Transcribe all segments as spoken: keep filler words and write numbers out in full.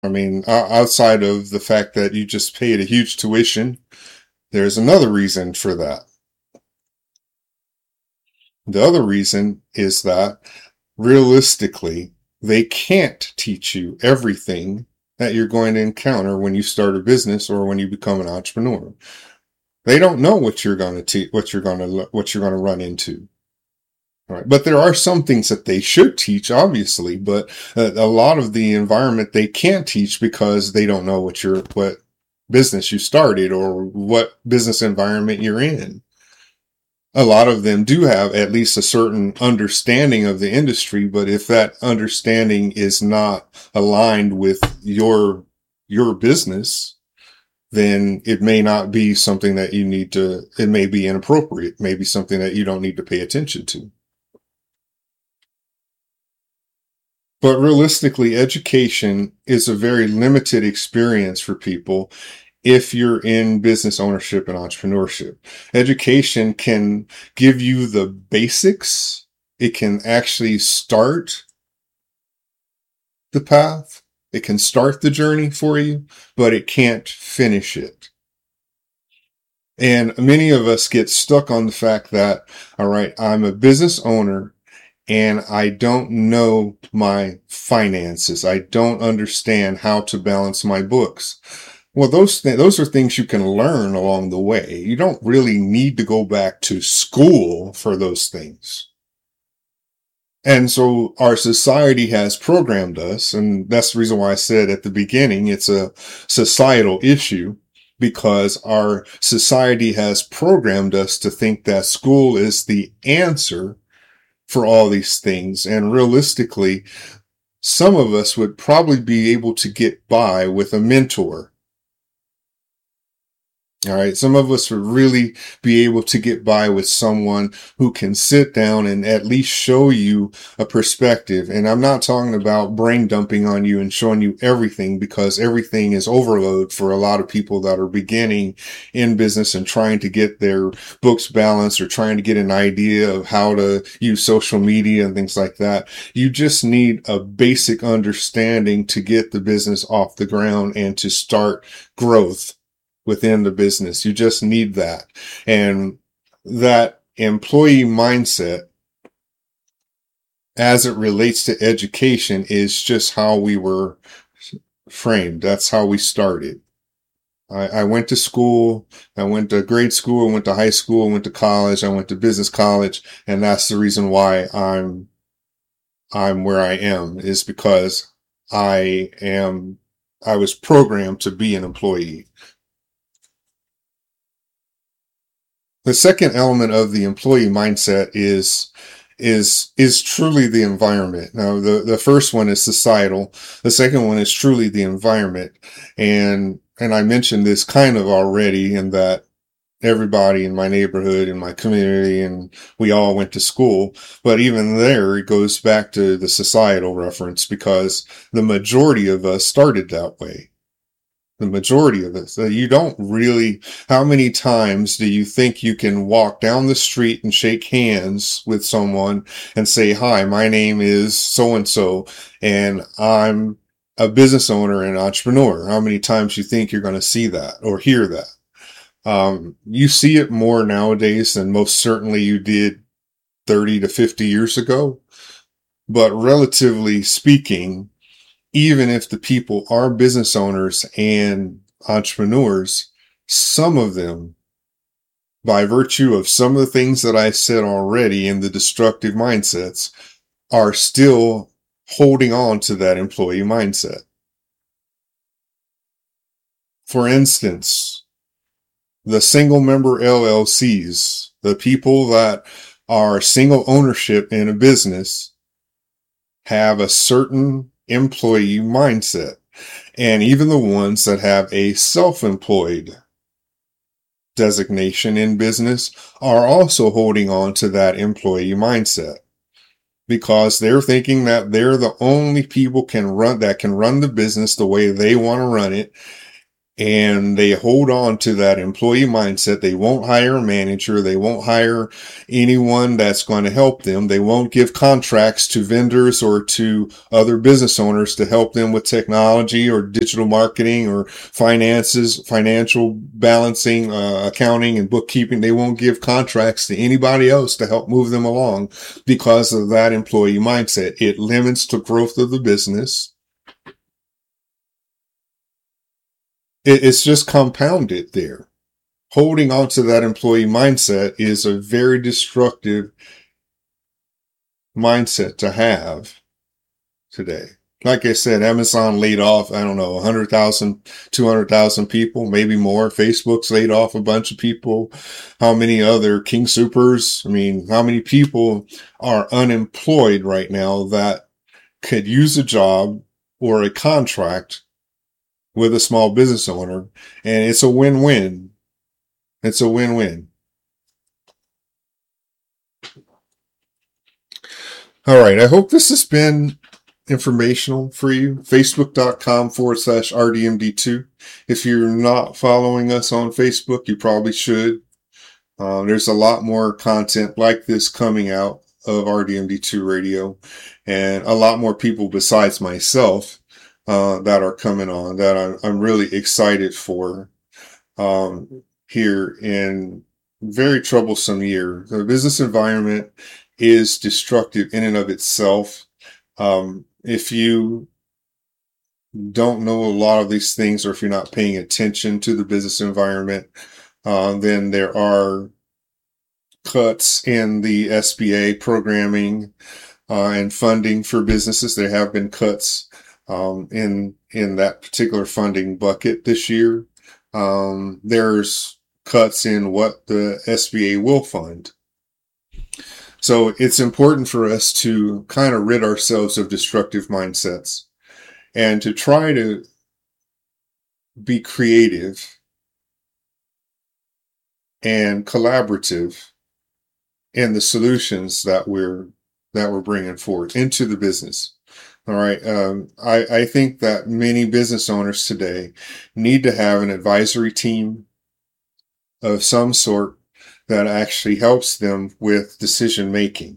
I mean, outside of the fact that you just paid a huge tuition, there's another reason for that. The other reason is that realistically, they can't teach you everything that you're going to encounter when you start a business or when you become an entrepreneur. They don't know what you're going to teach, what you're going to, what you're going to run into. Right. But there are some things that they should teach, obviously, but a, a lot of the environment they can't teach because they don't know what you're, what business you started or what business environment you're in. A lot of them do have at least a certain understanding of the industry, but if that understanding is not aligned with your, your business, then it may not be something that you need to, it may be inappropriate, maybe something that you don't need to pay attention to. But realistically, education is a very limited experience for people if you're in business ownership and entrepreneurship. Education can give you the basics. It can actually start the path. It can start the journey for you, but it can't finish it. And many of us get stuck on the fact that, all right, I'm a business owner and I don't know my finances. I don't understand how to balance my books. Well, those th- those are things you can learn along the way. You don't really need to go back to school for those things. And so our society has programmed us, and that's the reason why I said at the beginning it's a societal issue, because our society has programmed us to think that school is the answer for all these things. And realistically, some of us would probably be able to get by with a mentor. All right. Some of us would really be able to get by with someone who can sit down and at least show you a perspective. And I'm not talking about brain dumping on you and showing you everything, because everything is overload for a lot of people that are beginning in business and trying to get their books balanced or trying to get an idea of how to use social media and things like that. You just need a basic understanding to get the business off the ground and to start growth within the business. You just need that. And that employee mindset, as it relates to education, is just how we were framed. That's how we started. I, I went to school. I went to grade school. I went to high school. I went to college. I went to business college. And that's the reason why I'm, I'm where I am, is because I am, I was programmed to be an employee. The second element of the employee mindset is, is, is truly the environment. Now, the, the first one is societal. The second one is truly the environment. And, and I mentioned this kind of already, in that everybody in my neighborhood, in my community, and we all went to school. But even there, it goes back to the societal reference, because the majority of us started that way. The majority of us. You don't really, how many times do you think you can walk down the street and shake hands with someone and say, hi, my name is so-and-so, and I'm a business owner and entrepreneur? How many times do you think you're going to see that or hear that? Um, you see it more nowadays than most certainly you did thirty to fifty years ago. But relatively speaking, even if the people are business owners and entrepreneurs, some of them, by virtue of some of the things that I said already in the destructive mindsets, are still holding on to that employee mindset. For instance, the single member L L Cs, the people that are single ownership in a business, have a certain employee mindset. And even the ones that have a self-employed designation in business are also holding on to that employee mindset, because they're thinking that they're the only people can run that can run the business the way they want to run it. and they hold on to that employee mindset. They won't hire a manager. They won't hire anyone that's going to help them. They won't give contracts to vendors or to other business owners to help them with technology or digital marketing or finances, financial balancing, uh, accounting and bookkeeping. They won't give contracts to anybody else to help move them along because of that employee mindset. It limits the growth of the business. It's just compounded there. Holding on to that employee mindset is a very destructive mindset to have today. Like I said, Amazon laid off, I don't know, one hundred thousand, two hundred thousand people, maybe more. Facebook's laid off a bunch of people. How many other King Soopers? I mean, how many people are unemployed right now that could use a job or a contract with a small business owner, and it's a win-win. It's a win-win. All right. I hope this has been informational for you. Facebook.com forward slash RDMD2. If you're not following us on Facebook, you probably should. Um, there's a lot more content like this coming out of R D M D two radio, and a lot more people besides myself Uh, that are coming on that I'm, I'm really excited for, um, here in very troublesome year. The business environment is destructive in and of itself. Um, if you don't know a lot of these things, or if you're not paying attention to the business environment, uh, then there are cuts in the S B A programming, uh, and funding for businesses. There have been cuts Um, in, in that particular funding bucket this year. Um, there's cuts in what the S B A will fund. So it's important for us to kind of rid ourselves of destructive mindsets and to try to be creative and collaborative in the solutions that we're, that we're bringing forward into the business. All right. Um, I, I think that many business owners today need to have an advisory team of some sort that actually helps them with decision making.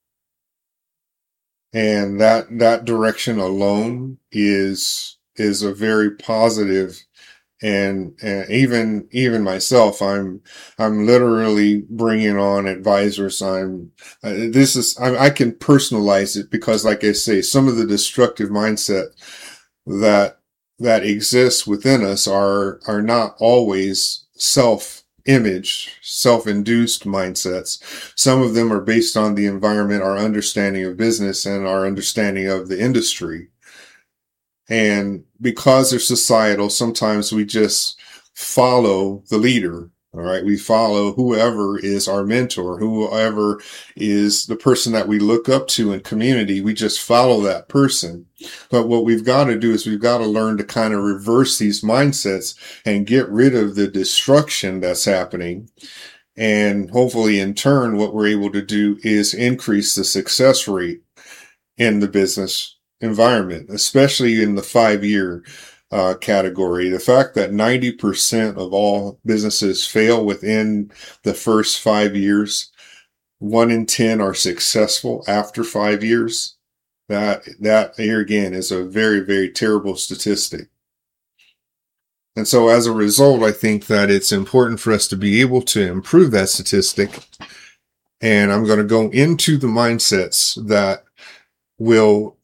And that, that direction alone is, is a very positive. And, and even, even myself, I'm, I'm literally bringing on advisors. I'm, uh, this is, I, I can personalize it because, like I say, some of the destructive mindset that, that exists within us are, are not always self-image, self-induced mindsets. Some of them are based on the environment, our understanding of business, and our understanding of the industry. And because they're societal, sometimes we just follow the leader. All right. We follow whoever is our mentor, whoever is the person that we look up to in community. We just follow that person. But what we've got to do is we've got to learn to kind of reverse these mindsets and get rid of the destruction that's happening. And hopefully in turn, what we're able to do is increase the success rate in the business environment, especially in the five-year uh, category. The fact that ninety percent of all businesses fail within the first five years, one in ten are successful after five years. That, that here again is a very, very terrible statistic. And so as a result, I think that it's important for us to be able to improve that statistic. And I'm going to go into the mindsets that will,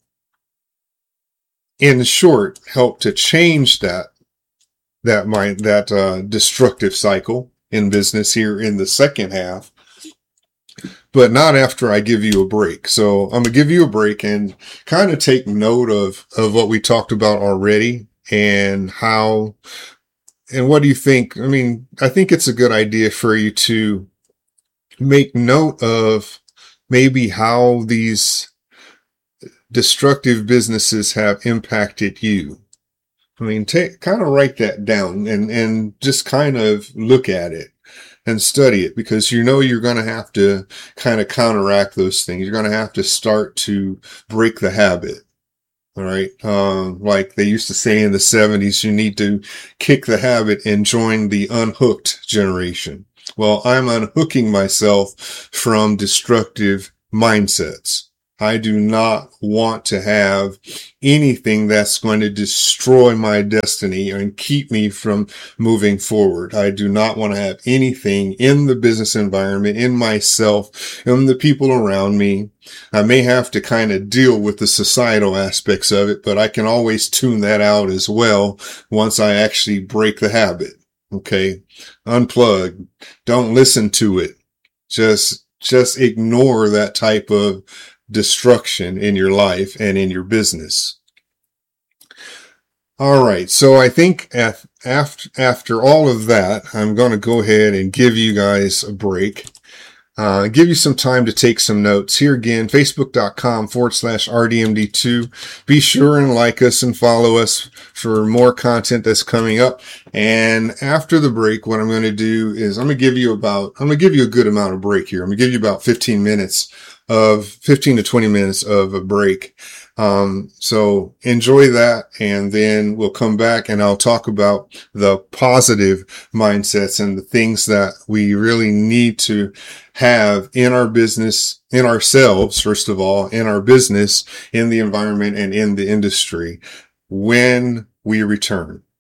in short, help to change that, that mind, that, uh, destructive cycle in business here in the second half, but not after I give you a break. So I'm going to give you a break and kind of take note of, of what we talked about already and how, and what do you think? I mean, I think it's a good idea for you to make note of maybe how these destructive businesses have impacted you. I mean, take, kind of write that down and, and just kind of look at it and study it, because you know you're going to have to kind of counteract those things. You're going to have to start to break the habit. All right. Um, like they used to say in the seventies, you need to kick the habit and join the unhooked generation. Well, I'm unhooking myself from destructive mindsets. I do not want to have anything that's going to destroy my destiny and keep me from moving forward. I do not want to have anything in the business environment, in myself, in the people around me. I may have to kind of deal with the societal aspects of it, but I can always tune that out as well once I actually break the habit. Okay. Unplug. Don't listen to it. Just, just ignore that type of destruction in your life and in your business. All right. So I think after, after all of that, I'm going to go ahead and give you guys a break. Uh, give you some time to take some notes. Here again, facebook.com forward slash RDMD2. Be sure and like us and follow us for more content that's coming up. And after the break, what I'm going to do is I'm going to give you about, I'm going to give you a good amount of break here. I'm going to give you about fifteen minutes of fifteen to twenty minutes of a break. Um, so enjoy that. And then we'll come back and I'll talk about the positive mindsets and the things that we really need to have in our business, in ourselves, first of all, in our business, in the environment and in the industry when we return.